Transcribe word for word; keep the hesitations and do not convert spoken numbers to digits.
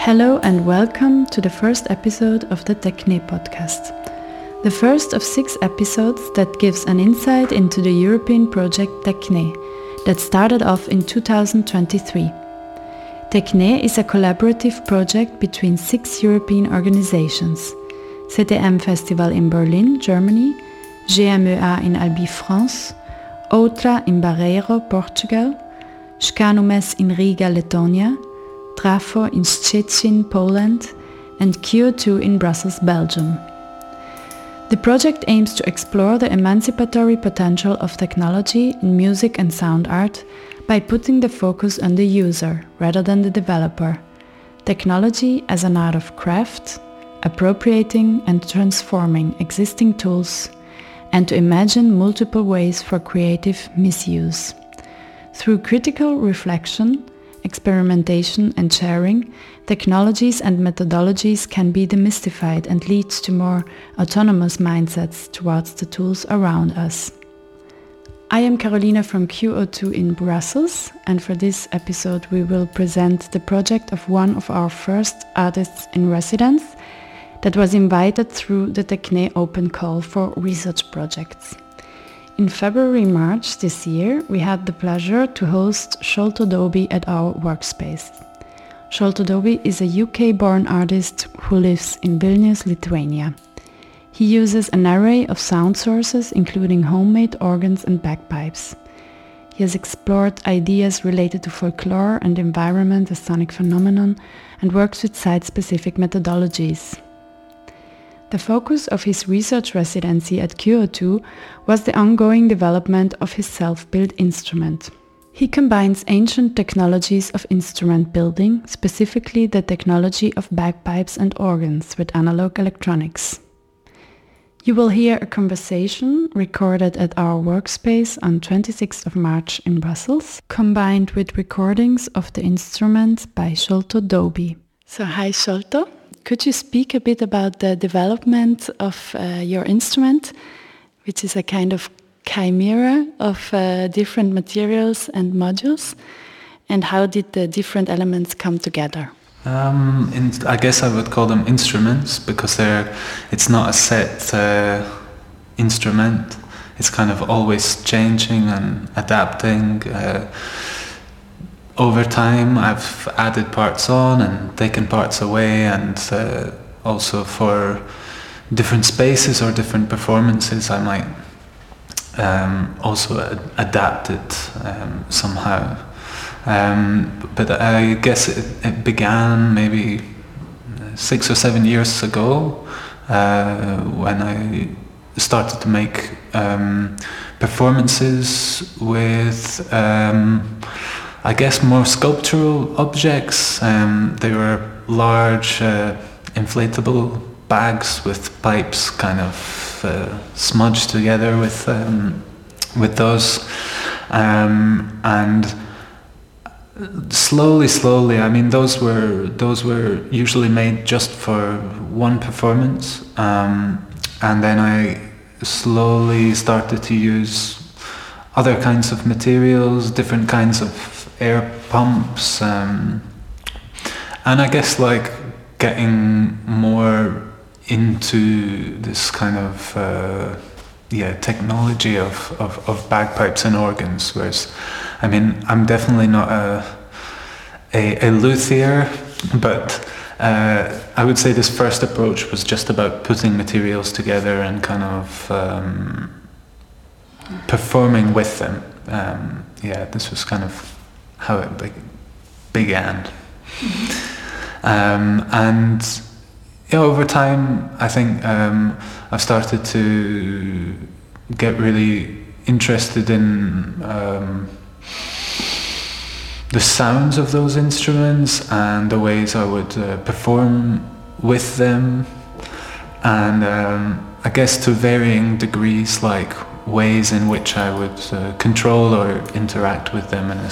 Hello and welcome to the first episode of the Techne podcast. The first of six episodes that gives an insight into the European project Techne that started off in two thousand twenty-three. Techne is a collaborative project between six European organizations: C T M Festival in Berlin, Germany, G M E A in Albi, France, Outra in Barreiro, Portugal, Scanumes in Riga, Lithuania, Trafo in Szczecin, Poland, and Q O two in Brussels, Belgium. The project aims to explore the emancipatory potential of technology in music and sound art by putting the focus on the user rather than the developer. Technology as an art of craft, appropriating and transforming existing tools, and to imagine multiple ways for creative misuse. Through critical reflection, experimentation and sharing, technologies and methodologies can be demystified and lead to more autonomous mindsets towards the tools around us. I am Carolina from Q O two in Brussels, and for this episode we will present the project of one of our first artists in residence that was invited through the Techne open call for research projects. In February-March this year, we had the pleasure to host Sholto Doby at our workspace. Sholto Doby is a U K-born artist who lives in Vilnius, Lithuania. He uses an array of sound sources, including homemade organs and bagpipes. He has explored ideas related to folklore and environment as sonic phenomenon and works with site-specific methodologies. The focus of his research residency at Q O two was the ongoing development of his self-built instrument. He combines ancient technologies of instrument building, specifically the technology of bagpipes and organs, with analog electronics. You will hear a conversation recorded at our workspace on twenty-sixth of March in Brussels, combined with recordings of the instrument by Sholto Doby. So hi Sholto. Could you speak a bit about the development of uh, your instrument, which is a kind of chimera of uh, different materials and modules, and how did the different elements come together? Um, in, I guess I would call them instruments because they're. It's not a set uh, instrument. It's kind of always changing and adapting. Uh, Over time, I've added parts on and taken parts away, and uh, also for different spaces or different performances, I might um, also ad- adapt it um, somehow. Um, but I guess it, it began maybe six or seven years ago uh, when I started to make um, performances with um, I guess more sculptural objects. Um, they were large uh, inflatable bags with pipes kind of uh, smudged together with um, with those, um, and slowly, slowly. I mean, those were those were usually made just for one performance, um, and then I slowly started to use other kinds of materials, different kinds of air pumps, um, and I guess like getting more into this kind of uh, yeah technology of, of, of bagpipes and organs. Whereas, I mean, I'm definitely not a a, a luthier, but uh, I would say this first approach was just about putting materials together and kind of um, performing with them. Um, yeah, this was kind of how it be- began. Mm-hmm. Um, and yeah, over time, I think um, I've started to get really interested in um, the sounds of those instruments and the ways I would uh, perform with them, and um, I guess to varying degrees, like ways in which I would uh, control or interact with them in a